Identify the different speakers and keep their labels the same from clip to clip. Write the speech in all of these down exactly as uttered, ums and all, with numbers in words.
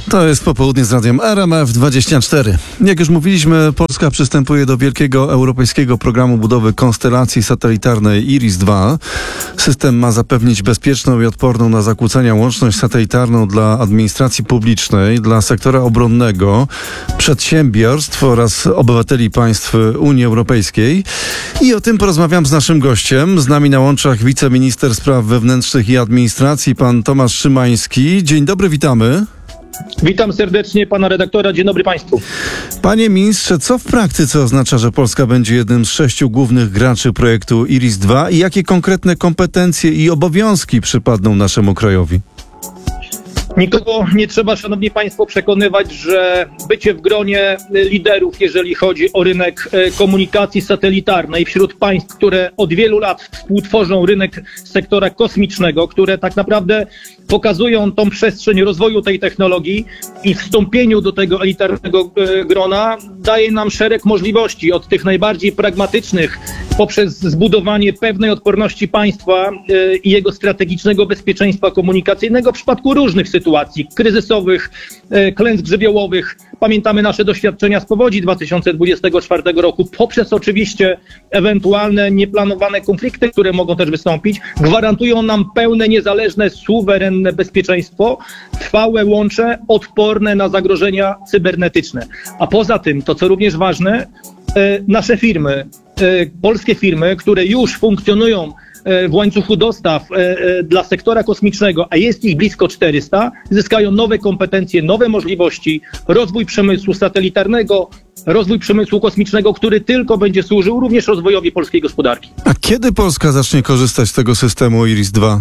Speaker 1: To jest popołudnie z radiem R M F dwadzieścia cztery. Jak już mówiliśmy, Polska przystępuje do wielkiego europejskiego programu budowy konstelacji satelitarnej IRIS dwa. System ma zapewnić bezpieczną i odporną na zakłócenia łączność satelitarną dla administracji publicznej, dla sektora obronnego, przedsiębiorstw oraz obywateli państw Unii Europejskiej. I o tym porozmawiam z naszym gościem. Z nami na łączach wiceminister spraw wewnętrznych i administracji, pan Tomasz Szymański. Dzień dobry, witamy.
Speaker 2: Witam serdecznie pana redaktora. Dzień dobry państwu.
Speaker 1: Panie ministrze, co w praktyce oznacza, że Polska będzie jednym z sześciu głównych graczy projektu IRIS dwa i jakie konkretne kompetencje i obowiązki przypadną naszemu krajowi?
Speaker 2: Nikogo nie trzeba, szanowni państwo, przekonywać, że bycie w gronie liderów, jeżeli chodzi o rynek komunikacji satelitarnej wśród państw, które od wielu lat współtworzą rynek sektora kosmicznego, które tak naprawdę pokazują tą przestrzeń rozwoju tej technologii i wstąpieniu do tego elitarnego grona, daje nam szereg możliwości, od tych najbardziej pragmatycznych poprzez zbudowanie pewnej odporności państwa i jego strategicznego bezpieczeństwa komunikacyjnego w przypadku różnych sytuacji kryzysowych, klęsk żywiołowych. Pamiętamy nasze doświadczenia z powodzi dwa tysiące dwudziestego czwartego roku, poprzez oczywiście ewentualne nieplanowane konflikty, które mogą też wystąpić, gwarantują nam pełne, niezależne, suwerenne bezpieczeństwo, trwałe łącze, odporne na zagrożenia cybernetyczne. A poza tym, to co również ważne, nasze firmy, polskie firmy, które już funkcjonują w łańcuchu dostaw dla sektora kosmicznego, a jest ich blisko czterysta, zyskają nowe kompetencje, nowe możliwości, rozwój przemysłu satelitarnego, rozwój przemysłu kosmicznego, który tylko będzie służył również rozwojowi polskiej gospodarki.
Speaker 1: A kiedy Polska zacznie korzystać z tego systemu IRIS dwa?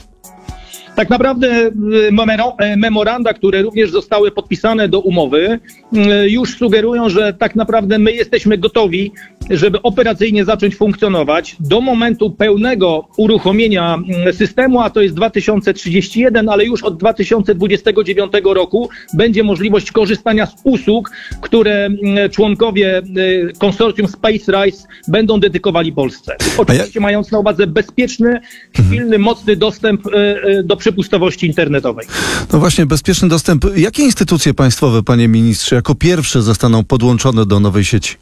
Speaker 2: Tak naprawdę memoranda, które również zostały podpisane do umowy, już sugerują, że tak naprawdę my jesteśmy gotowi, żeby operacyjnie zacząć funkcjonować do momentu pełnego uruchomienia systemu, a to jest dwa tysiące trzydziesty pierwszy, ale już od dwa tysiące dwudziestego dziewiątego roku będzie możliwość korzystania z usług, które członkowie konsorcjum SpaceRISE będą dedykowali Polsce. Oczywiście ja... mając na uwadze bezpieczny, silny, mocny dostęp do przepustowości internetowej.
Speaker 1: No właśnie, bezpieczny dostęp. Jakie instytucje państwowe, panie ministrze, jako pierwsze zostaną podłączone do nowej sieci?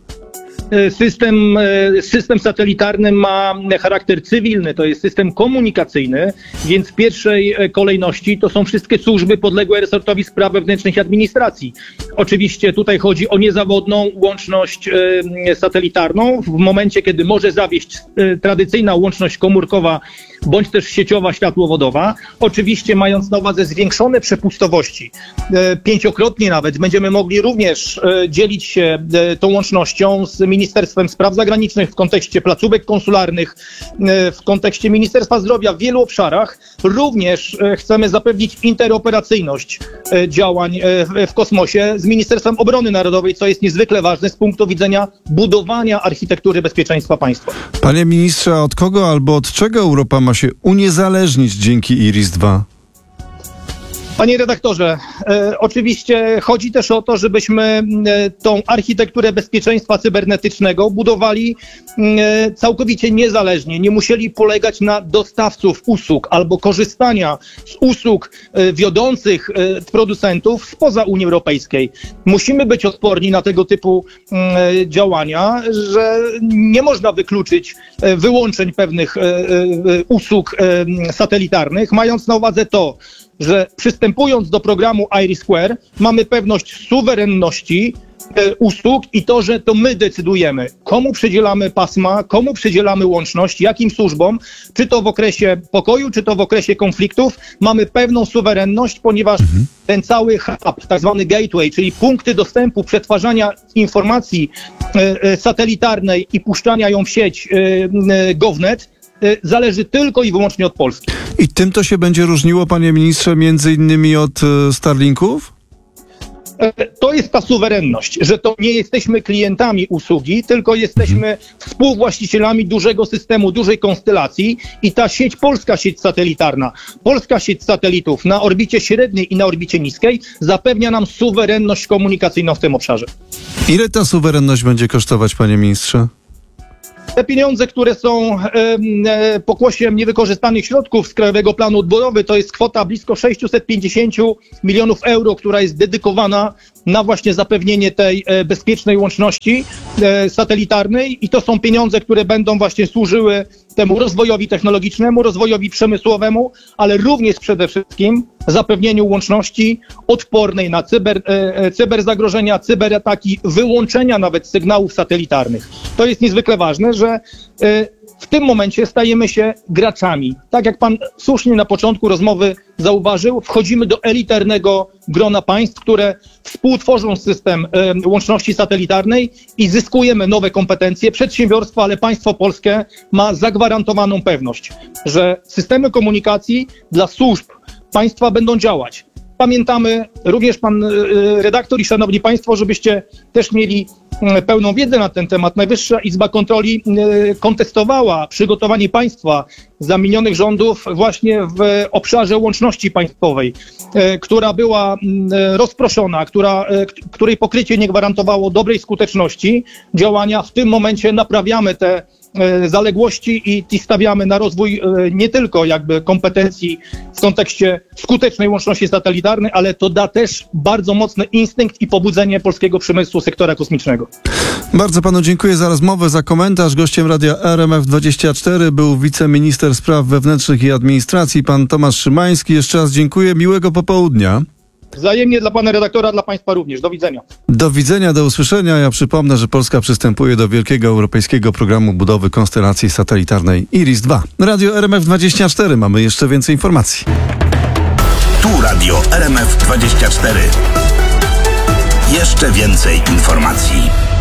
Speaker 2: System, system satelitarny ma charakter cywilny, to jest system komunikacyjny, więc w pierwszej kolejności to są wszystkie służby podległe resortowi spraw wewnętrznych i administracji. Oczywiście tutaj chodzi o niezawodną łączność satelitarną w momencie, kiedy może zawieść tradycyjna łączność komórkowa bądź też sieciowa światłowodowa. Oczywiście mając na uwadze zwiększone przepustowości, pięciokrotnie nawet, będziemy mogli również dzielić się tą łącznością z Ministerstwem Spraw Zagranicznych w kontekście placówek konsularnych, w kontekście Ministerstwa Zdrowia w wielu obszarach. Również chcemy zapewnić interoperacyjność działań w kosmosie z Ministerstwem Obrony Narodowej, co jest niezwykle ważne z punktu widzenia budowania architektury bezpieczeństwa państwa.
Speaker 1: Panie ministrze, od kogo albo od czego Europa ma się uniezależnić dzięki IRIS dwa?
Speaker 2: Panie redaktorze, e, oczywiście chodzi też o to, żebyśmy e, tą architekturę bezpieczeństwa cybernetycznego budowali e, całkowicie niezależnie. Nie musieli polegać na dostawców usług albo korzystania z usług e, wiodących e, producentów spoza Unii Europejskiej. Musimy być odporni na tego typu e, działania, że nie można wykluczyć e, wyłączeń pewnych e, e, usług e, satelitarnych, mając na uwadze to, że przystępując do programu IRIS Square mamy pewność suwerenności e, usług i to, że to my decydujemy, komu przydzielamy pasma, komu przydzielamy łączność, jakim służbom, czy to w okresie pokoju, czy to w okresie konfliktów. Mamy pewną suwerenność, ponieważ mhm. ten cały hub, tak zwany gateway, czyli punkty dostępu, przetwarzania informacji e, e, satelitarnej i puszczania ją w sieć e, e, GovNet, zależy tylko i wyłącznie od Polski.
Speaker 1: I tym to się będzie różniło, panie ministrze, między innymi od y, Starlinków?
Speaker 2: To jest ta suwerenność, że to nie jesteśmy klientami usługi, tylko jesteśmy współwłaścicielami dużego systemu, dużej konstelacji i ta sieć, polska sieć satelitarna, polska sieć satelitów na orbicie średniej i na orbicie niskiej zapewnia nam suwerenność komunikacyjną w tym obszarze.
Speaker 1: Ile ta suwerenność będzie kosztować, panie ministrze?
Speaker 2: Te pieniądze, które są e, e, pokłosiem niewykorzystanych środków z Krajowego Planu Odbudowy, to jest kwota blisko sześćset pięćdziesiąt milionów euro, która jest dedykowana na właśnie zapewnienie tej e, bezpiecznej łączności e, satelitarnej i to są pieniądze, które będą właśnie służyły temu rozwojowi technologicznemu, rozwojowi przemysłowemu, ale również przede wszystkim zapewnieniu łączności odpornej na cyber, e, cyberzagrożenia, cyberataki, wyłączenia nawet sygnałów satelitarnych. To jest niezwykle ważne, że e, w tym momencie stajemy się graczami. Tak jak pan słusznie na początku rozmowy zauważył, wchodzimy do elitarnego grona państw, które współtworzą system e, łączności satelitarnej i zyskujemy nowe kompetencje. Przedsiębiorstwo, ale państwo polskie ma zagwarantowaną pewność, że systemy komunikacji dla służb państwa będą działać. Pamiętamy, również pan e, redaktor i szanowni państwo, żebyście też mieli pełną wiedzę na ten temat. Najwyższa Izba Kontroli kontestowała przygotowanie państwa za minionych rządów właśnie w obszarze łączności państwowej, która była rozproszona, która, której pokrycie nie gwarantowało dobrej skuteczności działania. W tym momencie naprawiamy te zaległości i stawiamy na rozwój nie tylko jakby kompetencji w kontekście skutecznej łączności satelitarnej, ale to da też bardzo mocny instynkt i pobudzenie polskiego przemysłu sektora kosmicznego.
Speaker 1: Bardzo panu dziękuję za rozmowę, za komentarz. Gościem radia R M F dwadzieścia cztery był wiceminister spraw wewnętrznych i administracji, pan Tomasz Szymański. Jeszcze raz dziękuję, miłego popołudnia.
Speaker 2: Wzajemnie dla pana redaktora, dla państwa również. Do widzenia.
Speaker 1: Do widzenia, do usłyszenia. Ja przypomnę, że Polska przystępuje do wielkiego europejskiego programu budowy konstelacji satelitarnej Iris dwa. Radio R M F dwadzieścia cztery. Mamy jeszcze więcej informacji.
Speaker 3: Tu Radio R M F dwadzieścia cztery. Jeszcze więcej informacji.